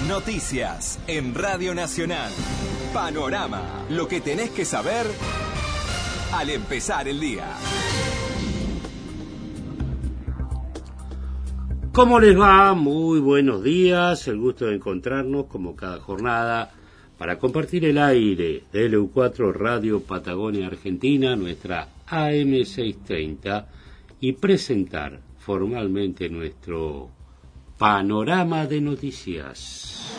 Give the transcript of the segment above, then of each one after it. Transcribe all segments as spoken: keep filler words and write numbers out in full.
Noticias en Radio Nacional. Panorama. Lo que tenés que saber al empezar el día. ¿Cómo les va? Muy buenos días. El gusto de encontrarnos como cada jornada para compartir el aire de L U cuatro Radio Patagonia Argentina, nuestra A M seiscientos treinta, y presentar formalmente nuestro panorama de noticias.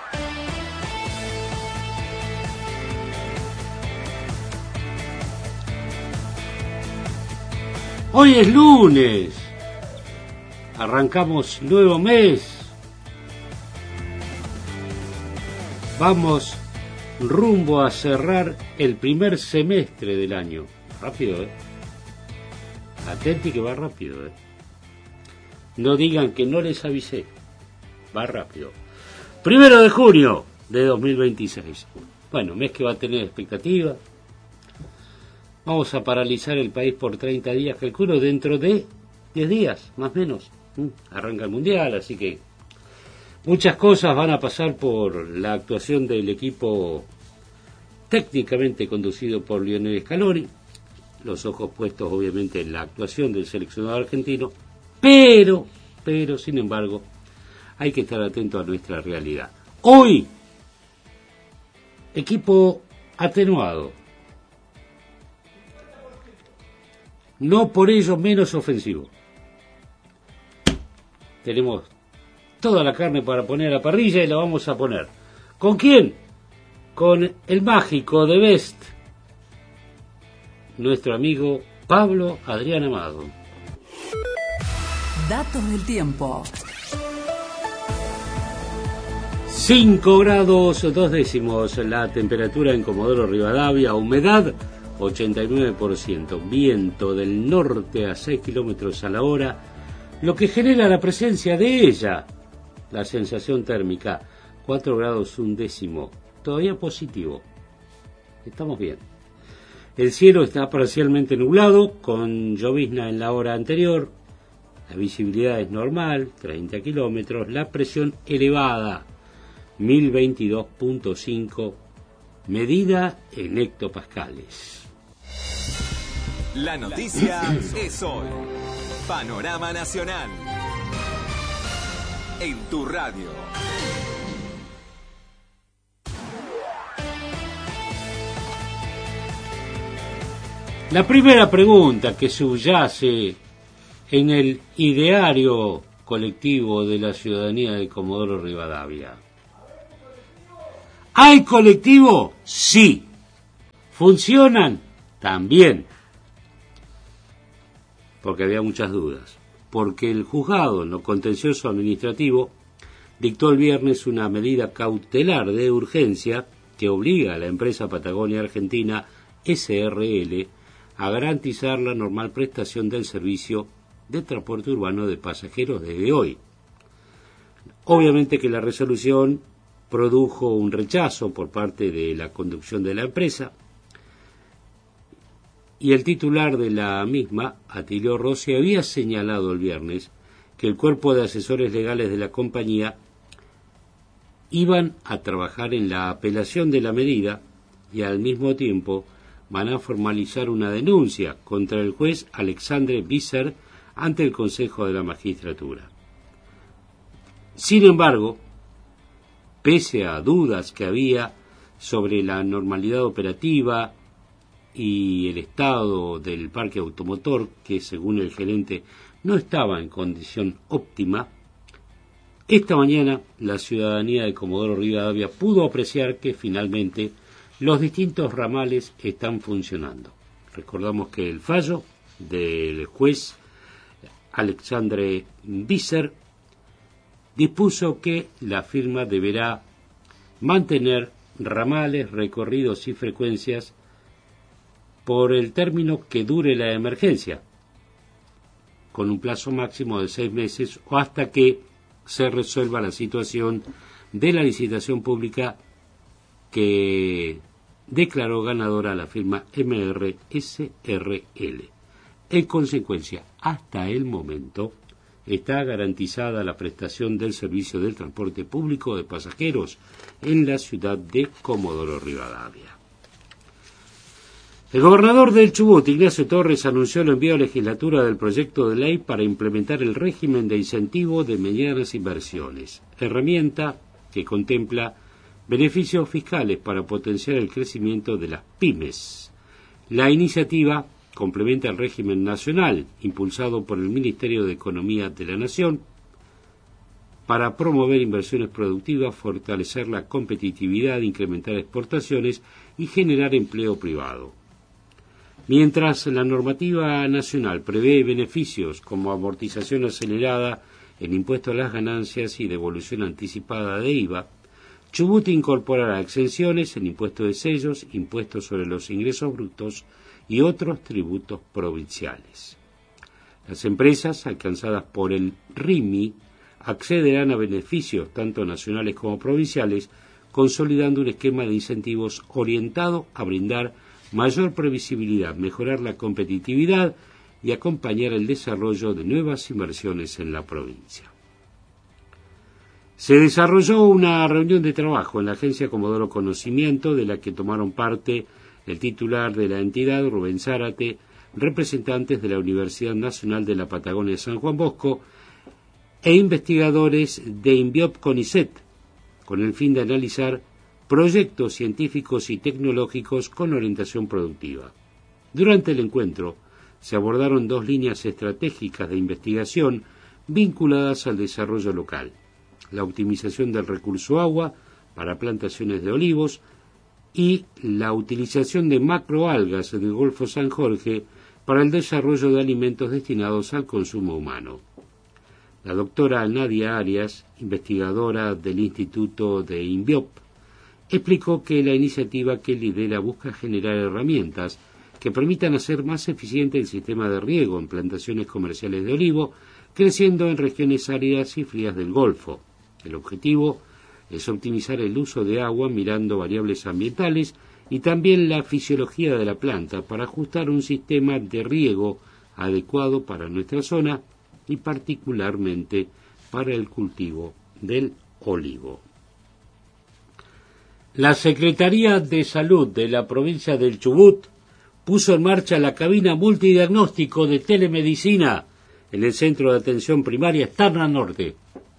Hoy es lunes, arrancamos nuevo mes, vamos rumbo a cerrar el primer semestre del año. Rápido, ¿eh? Atenti que va rápido, ¿eh? No digan que no les avisé, va rápido. Primero de junio de dos mil veintiséis. Bueno, mes que va a tener expectativa. Vamos a paralizar el país por treinta días, calculo, dentro de diez días, más o menos. Arranca el Mundial, así que muchas cosas van a pasar por la actuación del equipo técnicamente conducido por Lionel Scaloni. Los ojos puestos, obviamente, en la actuación del seleccionado argentino. Pero, pero, sin embargo, hay que estar atento a nuestra realidad. Hoy, equipo atenuado. No por ello menos ofensivo. Tenemos toda la carne para poner a la parrilla y la vamos a poner. ¿Con quién? Con el mágico de Best, nuestro amigo Pablo Adrián Amado. Datos del tiempo. cinco grados dos décimos la temperatura en Comodoro Rivadavia, humedad ochenta y nueve por ciento, viento del norte a seis kilómetros a la hora, lo que genera la presencia de ella, la sensación térmica cuatro grados un décimo, todavía positivo, estamos bien. El cielo está parcialmente nublado, con llovizna en la hora anterior. La visibilidad es normal, treinta kilómetros. La presión elevada, mil veintidós punto cinco, medida en hectopascales. La noticia es hoy. Panorama Nacional. En tu radio. La primera pregunta que subyace en el ideario colectivo de la ciudadanía de Comodoro Rivadavia. ¿Hay colectivo? Sí. ¿Funcionan? También. Porque había muchas dudas. Porque el juzgado en lo contencioso administrativo dictó el viernes una medida cautelar de urgencia que obliga a la empresa Patagonia Argentina S R L a garantizar la normal prestación del servicio de transporte urbano de pasajeros desde hoy. Obviamente que la resolución produjo un rechazo por parte de la conducción de la empresa y el titular de la misma, Atilio Rossi, había señalado el viernes que el cuerpo de asesores legales de la compañía iban a trabajar en la apelación de la medida y al mismo tiempo van a formalizar una denuncia contra el juez Alexandre Visser ante el Consejo de la Magistratura. Sin embargo, pese a dudas que había sobre la normalidad operativa y el estado del parque automotor, que según el gerente no estaba en condición óptima, esta mañana la ciudadanía de Comodoro Rivadavia pudo apreciar que finalmente los distintos ramales están funcionando. Recordamos que el fallo del juez Alexandre Visser dispuso que la firma deberá mantener ramales, recorridos y frecuencias por el término que dure la emergencia, con un plazo máximo de seis meses o hasta que se resuelva la situación de la licitación pública que declaró ganadora la firma M R S R L. En consecuencia, hasta el momento, está garantizada la prestación del servicio del transporte público de pasajeros en la ciudad de Comodoro Rivadavia. El gobernador del Chubut, Ignacio Torres, anunció el envío a la legislatura del proyecto de ley para implementar el régimen de incentivo de medianas inversiones, herramienta que contempla beneficios fiscales para potenciar el crecimiento de las pymes. La iniciativa complementa el régimen nacional impulsado por el Ministerio de Economía de la Nación para promover inversiones productivas, fortalecer la competitividad, incrementar exportaciones y generar empleo privado. Mientras la normativa nacional prevé beneficios como amortización acelerada, el impuesto a las ganancias y devolución anticipada de I V A, Chubut incorporará exenciones en impuesto de sellos, impuestos sobre los ingresos brutos y otros tributos provinciales. Las empresas alcanzadas por el R I M I accederán a beneficios tanto nacionales como provinciales, consolidando un esquema de incentivos orientado a brindar mayor previsibilidad, mejorar la competitividad y acompañar el desarrollo de nuevas inversiones en la provincia. Se desarrolló una reunión de trabajo en la agencia Comodoro Conocimiento, de la que tomaron parte el titular de la entidad, Rubén Zárate, representantes de la Universidad Nacional de la Patagonia de San Juan Bosco e investigadores de INVIOP CONICET, con el fin de analizar proyectos científicos y tecnológicos con orientación productiva. Durante el encuentro se abordaron dos líneas estratégicas de investigación vinculadas al desarrollo local: la optimización del recurso agua para plantaciones de olivos y la utilización de macroalgas del Golfo San Jorge para el desarrollo de alimentos destinados al consumo humano. La doctora Nadia Arias, investigadora del Instituto de INVIOP, explicó que la iniciativa que lidera busca generar herramientas que permitan hacer más eficiente el sistema de riego en plantaciones comerciales de olivo, creciendo en regiones áridas y frías del Golfo. El objetivo es optimizar el uso de agua mirando variables ambientales y también la fisiología de la planta para ajustar un sistema de riego adecuado para nuestra zona y particularmente para el cultivo del olivo. La Secretaría de Salud de la provincia del Chubut puso en marcha la cabina multidiagnóstico de telemedicina en el Centro de Atención Primaria Externa Norte,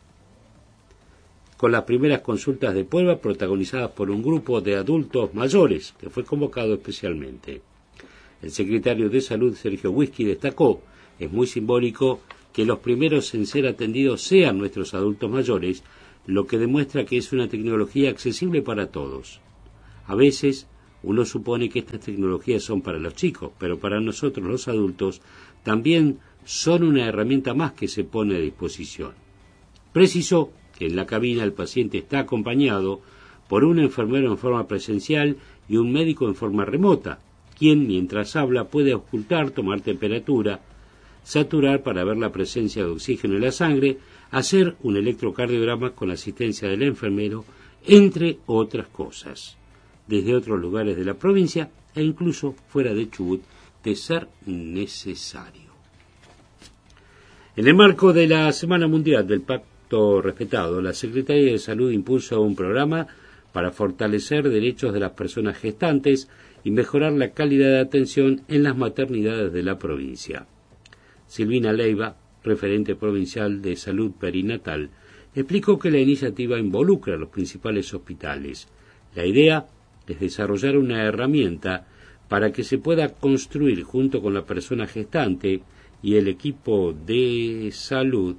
con las primeras consultas de prueba protagonizadas por un grupo de adultos mayores que fue convocado especialmente. El secretario de Salud, Sergio Whisky, destacó: es muy simbólico que los primeros en ser atendidos sean nuestros adultos mayores, lo que demuestra que es una tecnología accesible para todos. A veces uno supone que estas tecnologías son para los chicos, pero para nosotros los adultos también son una herramienta más que se pone a disposición. Precisó que en la cabina el paciente está acompañado por un enfermero en forma presencial y un médico en forma remota, quien mientras habla puede ocultar, tomar temperatura, saturar para ver la presencia de oxígeno en la sangre, hacer un electrocardiograma con la asistencia del enfermero, entre otras cosas, desde otros lugares de la provincia e incluso fuera de Chubut, de ser necesario. En el marco de la Semana Mundial del Pacto Respetado, la Secretaría de Salud impulsa un programa para fortalecer derechos de las personas gestantes y mejorar la calidad de atención en las maternidades de la provincia. Silvina Leiva, referente provincial de salud perinatal, explicó que la iniciativa involucra a los principales hospitales. La idea es desarrollar una herramienta para que se pueda construir junto con la persona gestante y el equipo de salud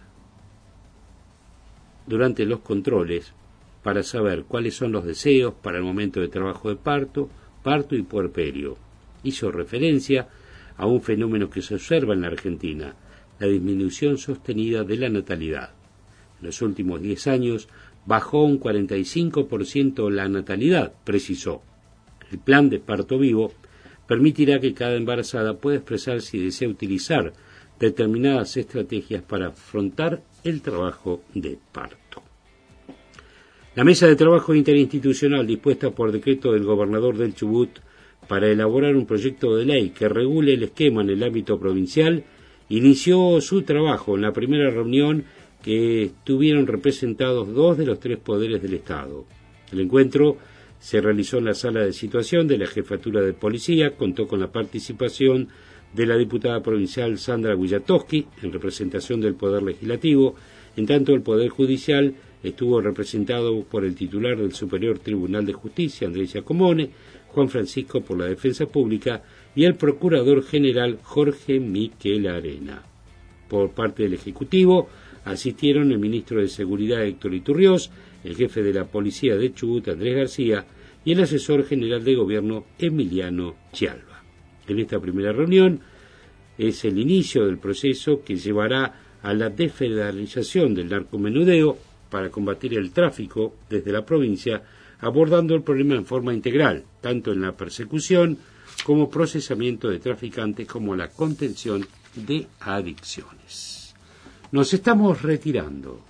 durante los controles para saber cuáles son los deseos para el momento de trabajo de parto, parto y puerperio. Hizo referencia a un fenómeno que se observa en la Argentina, la disminución sostenida de la natalidad. En los últimos diez años bajó un cuarenta y cinco por ciento la natalidad, precisó. El plan de parto vivo permitirá que cada embarazada pueda expresar si desea utilizar determinadas estrategias para afrontar el trabajo de parto. La mesa de trabajo interinstitucional dispuesta por decreto del gobernador del Chubut para elaborar un proyecto de ley que regule el esquema en el ámbito provincial inició su trabajo en la primera reunión que estuvieron representados dos de los tres poderes del Estado. El encuentro se realizó en la sala de situación de la Jefatura de Policía, contó con la participación de la diputada provincial Sandra Wiatowski, en representación del Poder Legislativo, en tanto el Poder Judicial estuvo representado por el titular del Superior Tribunal de Justicia, Andrés Giacomone, Juan Francisco por la Defensa Pública y el Procurador General Jorge Miquel Arena. Por parte del Ejecutivo asistieron el Ministro de Seguridad Héctor Iturrioz, el Jefe de la Policía de Chubut Andrés García y el Asesor General de Gobierno Emiliano Chialva. En esta primera reunión es el inicio del proceso que llevará a la desfederalización del narcomenudeo para combatir el tráfico desde la provincia, abordando el problema en forma integral, tanto en la persecución como procesamiento de traficantes como la contención de adicciones. Nos estamos retirando.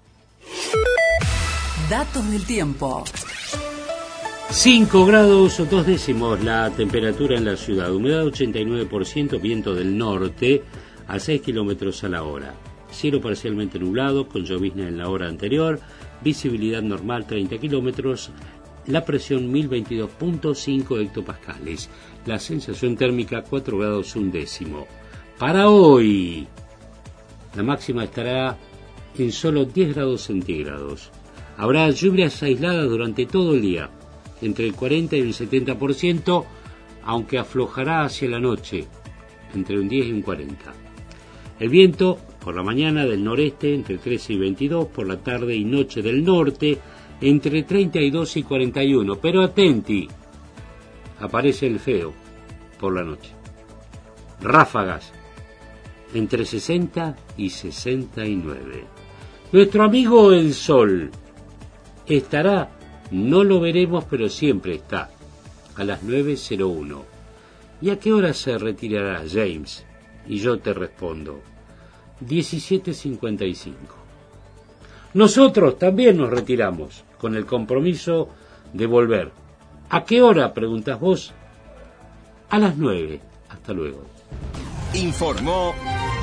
Datos del tiempo. cinco grados o dos décimos la temperatura en la ciudad, humedad ochenta y nueve por ciento, viento del norte a seis kilómetros a la hora. Cielo parcialmente nublado, con llovizna en la hora anterior, visibilidad normal treinta kilómetros, la presión mil veintidós punto cinco hectopascales, la sensación térmica cuatro grados un décimo. Para hoy, la máxima estará en solo diez grados centígrados. Habrá lluvias aisladas durante todo el día, entre el cuarenta y el setenta por ciento, aunque aflojará hacia la noche, entre un diez y un cuarenta. El viento, por la mañana del noreste, entre trece y veintidós, por la tarde y noche del norte, entre treinta y dos y cuarenta y uno. Pero atenti, aparece el feo por la noche. Ráfagas, entre sesenta y sesenta y nueve. Nuestro amigo el sol estará, no lo veremos, pero siempre está, a las nueve cero uno. ¿Y a qué hora se retirará James? Y yo te respondo, diecisiete cincuenta y cinco. Nosotros también nos retiramos, con el compromiso de volver. ¿A qué hora, preguntás vos? A las nueve. Hasta luego. Informó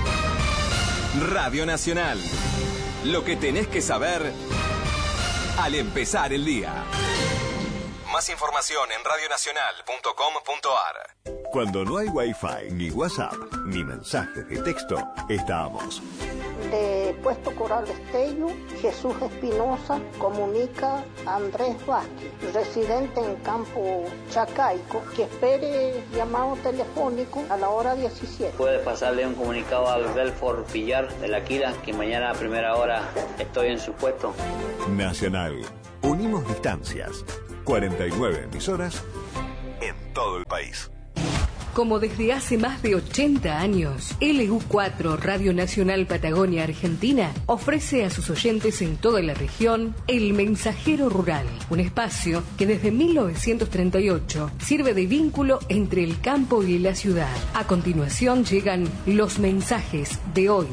Radio Nacional. Lo que tenés que saber al empezar el día. Más información en radionacional punto com punto ar. Cuando no hay Wi-Fi, ni WhatsApp, ni mensajes de texto, estamos. De Puesto Coral Destello, Jesús Espinosa comunica a Andrés Vázquez, residente en Campo Chacaico, que espere llamado telefónico a la hora diecisiete. Puede pasarle un comunicado al Belfort Pillar de la Quila, que mañana a primera hora estoy en su puesto. Nacional. Unimos distancias. cuarenta y nueve emisoras en todo el país. Como desde hace más de ochenta años, L U cuatro Radio Nacional Patagonia Argentina ofrece a sus oyentes en toda la región El Mensajero Rural, un espacio que desde mil novecientos treinta y ocho sirve de vínculo entre el campo y la ciudad. A continuación llegan los mensajes de hoy.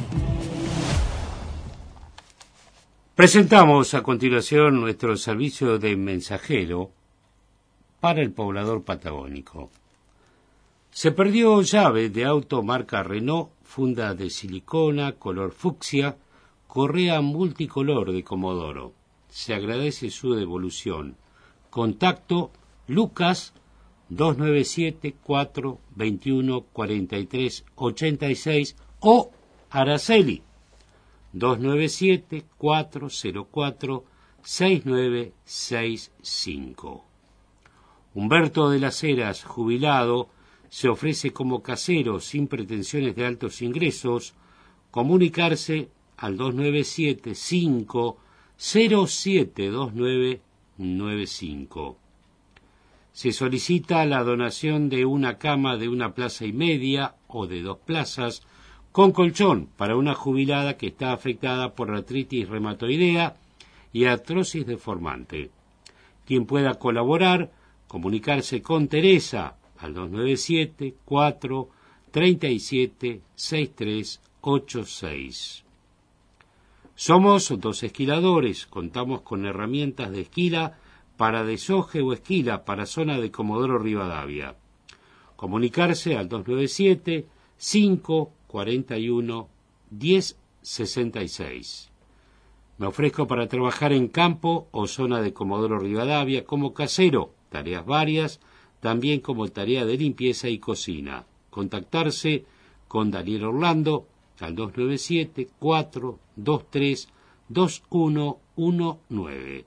Presentamos a continuación nuestro servicio de mensajero para el poblador patagónico. Se perdió llave de auto marca Renault, funda de silicona, color fucsia, correa multicolor de Comodoro. Se agradece su devolución. Contacto Lucas dos nueve siete, cuatro dos uno, cuatro tres ocho seis o Araceli dos nueve siete, cuatro cero cuatro, seis nueve seis cinco. Humberto de las Heras, jubilado, se ofrece como casero sin pretensiones de altos ingresos. Comunicarse al dos nueve siete, cinco cero siete dos nueve nueve cinco. Se solicita la donación de una cama de una plaza y media o de dos plazas con colchón para una jubilada que está afectada por artritis reumatoidea y artrosis deformante. Quien pueda colaborar, comunicarse con Teresa al dos nueve siete, cuatro tres siete, seis tres ocho seis. Somos dos esquiladores, contamos con herramientas de esquila para deshoje o esquila para zona de Comodoro Rivadavia. Comunicarse al dos nueve siete, cinco cuarenta y uno, diez sesenta y seis. Me ofrezco para trabajar en campo o zona de Comodoro Rivadavia como casero, tareas varias, también como tarea de limpieza y cocina. Contactarse con Daniel Orlando al dos nueve siete, cuatro dos tres, dos uno uno nueve.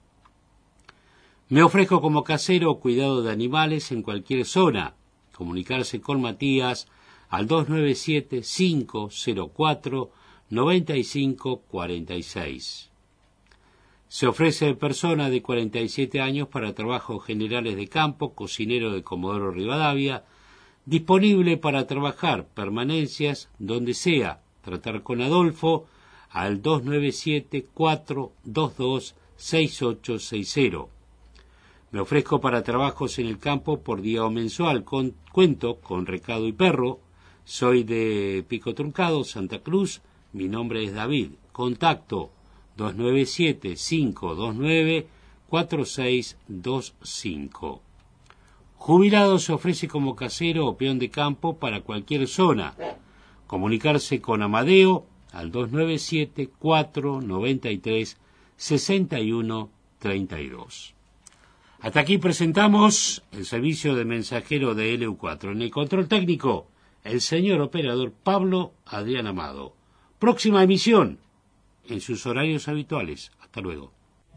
Me ofrezco como casero o cuidado de animales en cualquier zona. Comunicarse con Matías al dos nueve siete, cinco cero cuatro, nueve cinco cuatro seis. Se ofrece persona de cuarenta y siete años para trabajos generales de campo, cocinero de Comodoro Rivadavia, disponible para trabajar permanencias donde sea. Tratar con Adolfo al dos nueve siete, cuatro dos dos, seis ocho seis cero. Me ofrezco para trabajos en el campo por día o mensual. Con, cuento con recado y perro. Soy de Pico Truncado, Santa Cruz. Mi nombre es David. Contacto dos nueve siete, cinco dos nueve, cuatro seis dos cinco. Jubilado se ofrece como casero o peón de campo para cualquier zona. Comunicarse con Amadeo al dos nueve siete, cuatro nueve tres, seis uno tres dos. Hasta aquí presentamos el servicio de mensajero de L U cuatro. En el control técnico, el señor operador Pablo Adrián Amado. Próxima emisión en sus horarios habituales. Hasta luego.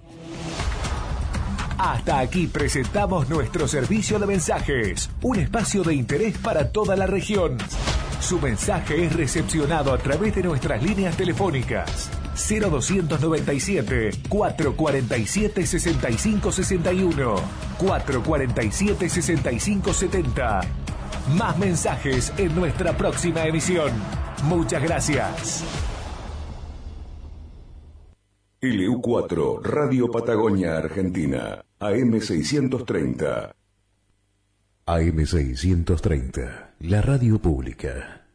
Hasta aquí presentamos nuestro servicio de mensajes, un espacio de interés para toda la región. Su mensaje es recepcionado a través de nuestras líneas telefónicas cero dos nueve siete, cuatro cuatro siete, seis cinco seis uno, cuatro cuatro siete, seis cinco siete cero. Más mensajes en nuestra próxima emisión. Muchas gracias. L U cuatro, Radio Patagonia Argentina, A M seiscientos treinta. A M seiscientos treinta, la radio pública.